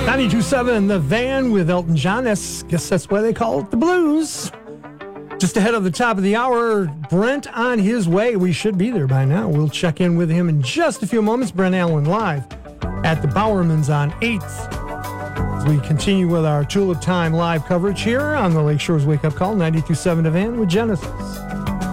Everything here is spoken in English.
92.7 The Van with Elton John. Guess that's why they call it the blues. Just ahead of the top of the hour, Brent on his way. We should be there by now. We'll check in with him in just a few moments. Brent Allen live at the Bowermans on 8th. As we continue with our Tulip Time live coverage here on the Lakeshore's Wake Up Call, 92.7 The Van with Genesis.